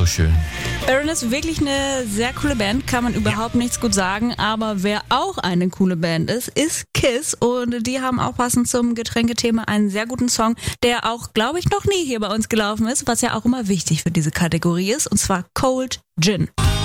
schön. Aaron ist wirklich eine sehr coole Band, kann man überhaupt nichts gut sagen, aber wer auch eine coole Band ist KISS und die haben auch passend zum Getränkethema einen sehr guten Song, der auch, glaube ich, noch nie hier bei uns gelaufen ist, was ja auch immer wichtig für diese Kategorie ist, und zwar Cold Gin.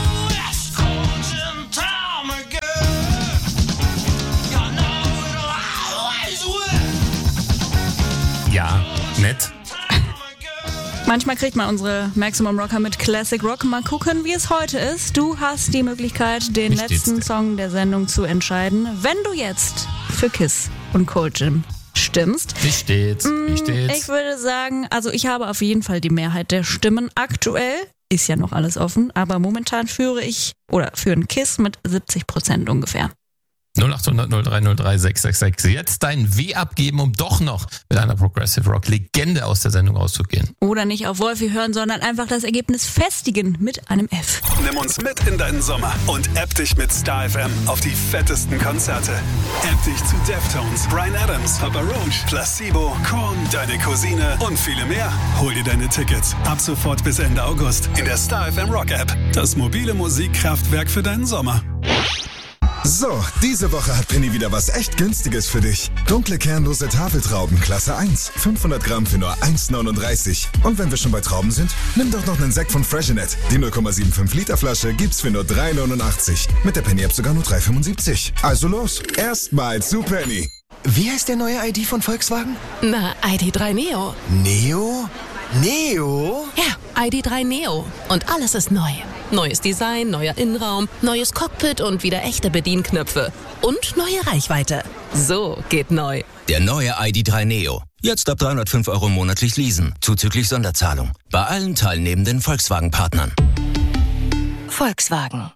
Ja, nett. Manchmal kriegt man unsere Maximum Rocker mit Classic Rock. Mal gucken, wie es heute ist. Du hast die Möglichkeit, den letzten Song der Sendung zu entscheiden. Wenn du jetzt für KISS und Cold Gin stimmst. Wie steht's? Ich würde sagen, also ich habe auf jeden Fall die Mehrheit der Stimmen. Aktuell ist ja noch alles offen, aber momentan führen KISS mit 70% ungefähr. 0800 0303 666. Jetzt dein W abgeben, um doch noch mit einer Progressive Rock Legende aus der Sendung rauszugehen. Oder nicht auf Wolfi hören, sondern einfach das Ergebnis festigen mit einem F. Nimm uns mit in deinen Sommer und app dich mit Star FM auf die fettesten Konzerte. App dich zu Deftones, Bryan Adams, Papa Roach, Placebo, Korn, Deine Cousine und viele mehr. Hol dir deine Tickets ab sofort bis Ende August in der Star FM Rock App. Das mobile Musikkraftwerk für deinen Sommer. So, diese Woche hat Penny wieder was echt Günstiges für dich. Dunkle kernlose Tafeltrauben, Klasse 1. 500 Gramm für nur 1,39. Und wenn wir schon bei Trauben sind, nimm doch noch einen Sekt von Freshenet. Die 0,75 Liter Flasche gibt's für nur 3,89. Mit der Penny-App sogar nur 3,75. Also los, erstmal zu Penny. Wie heißt der neue ID von Volkswagen? Na, ID.3 Neo. Neo? Neo? Ja, ID.3 Neo. Und alles ist neu. Neues Design, neuer Innenraum, neues Cockpit und wieder echte Bedienknöpfe. Und neue Reichweite. So geht neu. Der neue ID.3 Neo. Jetzt ab 305 € monatlich leasen, zuzüglich Sonderzahlung. Bei allen teilnehmenden Volkswagen-Partnern. Volkswagen.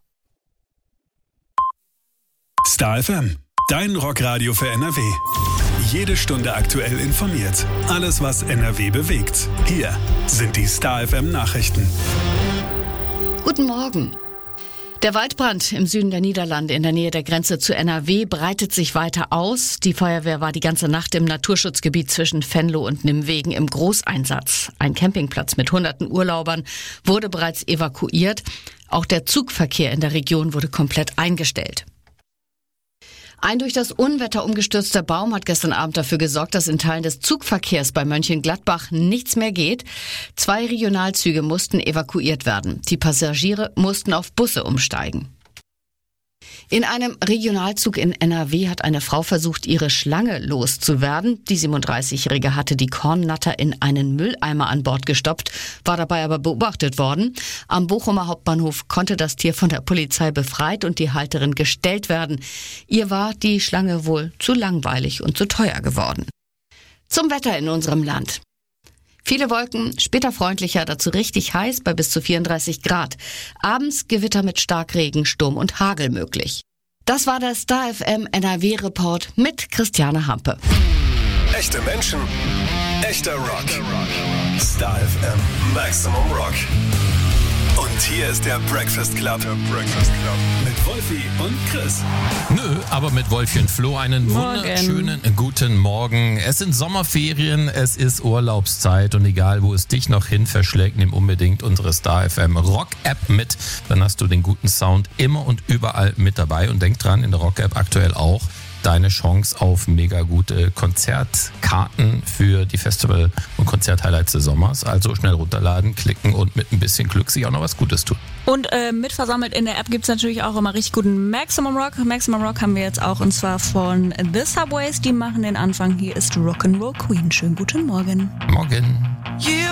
Star FM, dein Rockradio für NRW. Jede Stunde aktuell informiert. Alles, was NRW bewegt. Hier sind die Star FM Nachrichten. Guten Morgen. Der Waldbrand im Süden der Niederlande in der Nähe der Grenze zu NRW breitet sich weiter aus. Die Feuerwehr war die ganze Nacht im Naturschutzgebiet zwischen Venlo und Nimwegen im Großeinsatz. Ein Campingplatz mit hunderten Urlaubern wurde bereits evakuiert. Auch der Zugverkehr in der Region wurde komplett eingestellt. Ein durch das Unwetter umgestürzter Baum hat gestern Abend dafür gesorgt, dass in Teilen des Zugverkehrs bei Mönchengladbach nichts mehr geht. 2 Regionalzüge mussten evakuiert werden. Die Passagiere mussten auf Busse umsteigen. In einem Regionalzug in NRW hat eine Frau versucht, ihre Schlange loszuwerden. Die 37-Jährige hatte die Kornnatter in einen Mülleimer an Bord gestopft, war dabei aber beobachtet worden. Am Bochumer Hauptbahnhof konnte das Tier von der Polizei befreit und die Halterin gestellt werden. Ihr war die Schlange wohl zu langweilig und zu teuer geworden. Zum Wetter in unserem Land. Viele Wolken, später freundlicher, dazu richtig heiß bei bis zu 34 Grad. Abends Gewitter mit Starkregen, Sturm und Hagel möglich. Das war der Star FM NRW-Report mit Christiane Hampe. Echte Menschen, echter Rock. Star FM Maximum Rock. Und hier ist der Breakfast Club. Mit Wolfi und Chris. Nö, aber mit Wolfi und Flo einen wunderschönen guten Morgen. Es sind Sommerferien, es ist Urlaubszeit und egal, wo es dich noch hin verschlägt, nimm unbedingt unsere Star FM Rock App mit. Dann hast du den guten Sound immer und überall mit dabei und denk dran, in der Rock App aktuell auch deine Chance auf mega gute Konzertkarten für die Festival- und Konzert-Highlights des Sommers. Also schnell runterladen, klicken und mit ein bisschen Glück sich auch noch was Gutes tun. Und mitversammelt in der App gibt's natürlich auch immer richtig guten Maximum Rock. Maximum Rock haben wir jetzt auch, und zwar von The Subways. Die machen den Anfang. Hier ist Rock'n'Roll Queen. Schönen guten Morgen. Morgen. You